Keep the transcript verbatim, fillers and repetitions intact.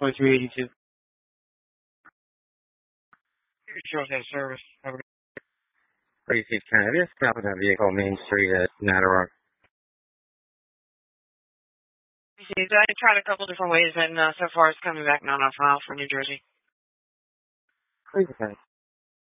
twenty-three eighty-two. Sure, that service. Have a good thirty-six County. This is that vehicle Main Street at Natterock. I tried a couple different ways, and uh, so far it's coming back not off file for New Jersey. thirty-six